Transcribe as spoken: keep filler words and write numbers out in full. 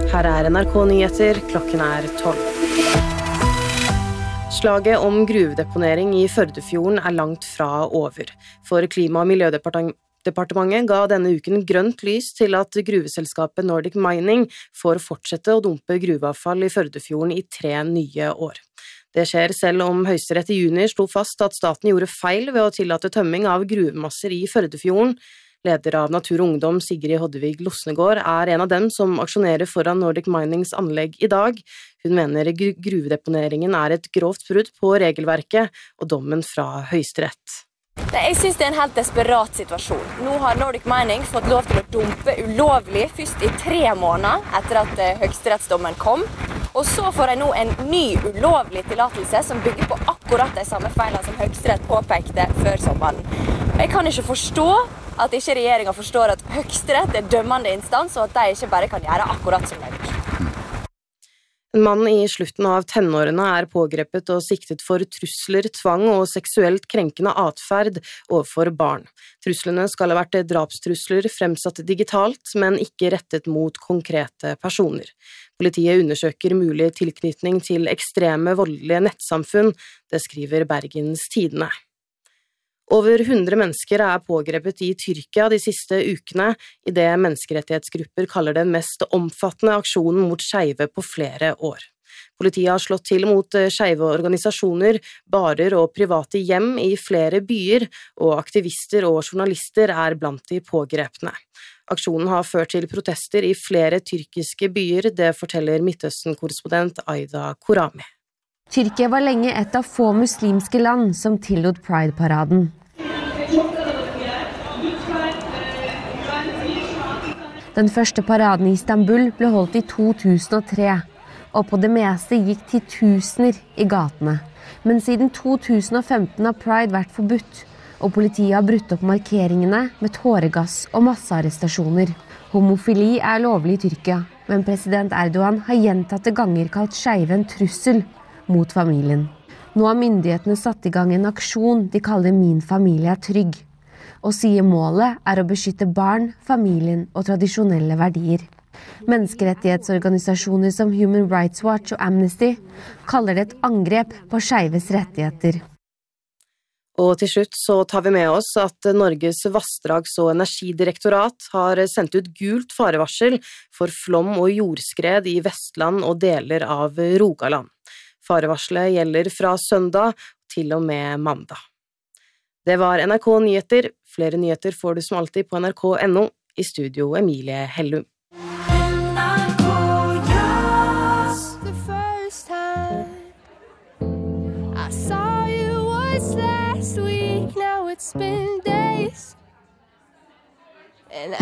Her er N R K Nyheter, klokken er tolv. Slaget om gruvedeponering i Førdefjorden er langt fra over. For Klima- og miljødepartementet ga denne uken grønt lys til at gruveselskapet Nordic Mining får fortsette å dumpe gruveavfall i Førdefjorden i tre nye år. Det skjer selv om Høyesterett i juni slo fast at staten gjorde feil ved å tillate tømming av gruvemasser i Førdefjorden. Leder av Natur og Ungdom, Sigrid Hoddevig Losnegård, er en av dem som aksjonerer foran Nordic Minings anlegg i dag. Hun mener gruvedeponeringen er et grovt brudd på regelverket og dommen fra Høyesterett. Jeg synes det er en helt desperat situasjon. Nå har Nordic Mining fått lov til å dumpe ulovlig først i tre måneder etter at høyesterettsdommen kom. Og så får jeg nå en ny ulovlig tillatelse som bygger på akkurat de samme feilene som Høyesterett påpekte før sommeren. Jeg kan ikke forstå at ikke regjeringen forstår at Høyesterett er dømmende instans, og at de ikke bare kan gjøre akkurat som de vil. En mann i slutten av tenårene er pågrepet og siktet for trusler, tvang og seksuelt krenkende atferd overfor barn. Truslene skal ha vært drapstrusler fremsatt digitalt, men ikke rettet mot konkrete personer. Politiet undersøker mulig tilknytning til ekstreme voldelige nettsamfunn, det skriver Bergens Tidende. Over hundre mennesker er pågrepet i Tyrkia de siste ukene, i det menneskerettighetsgrupper kaller den mest omfattende aksjonen mot skeive på flere år. Politiet har slått til mot skeive organisasjoner, barer og private hjem i flere byer, og aktivister og journalister er blant de pågrepne. Aksjonen har ført til protester i flere tyrkiske byer, det forteller Midtøsten-korrespondent Aida Korami. Tyrkia var lenge et av få muslimske land som tillot Pride-paraden. Den første paraden i Istanbul ble holdt i to tusen og tre, og på det meste gikk titusener i gatene. Men siden to tusen og femten har Pride vært forbudt, og politiet har brutt opp markeringene med tåregass og massearrestasjoner. Homofili er lovlig i Tyrkia, men president Erdogan har gjentatte ganger kalt skeive en trussel mot familien. Nå har myndighetene satt i gang en aksjon de kaller Min familie er trygg, og sier målet er å beskytte barn, familien og tradisjonelle verdier. Menneskerettighetsorganisasjoner som Human Rights Watch og Amnesty kaller det et angrep på skeives rettigheter. Og til slutt så tar vi med oss at Norges vassdrags- og energidirektorat har sendt ut gult farevarsel for flom og jordskred i Vestland og deler av Rogaland. Farevarselet gjelder fra søndag til og med mandag. Det var N R K Nyheter. Flere nyheter får du som alltid på N R K punktum N O. I studio Emilie Hellum. N R K, yes, the first time I saw you was last week. Now it's been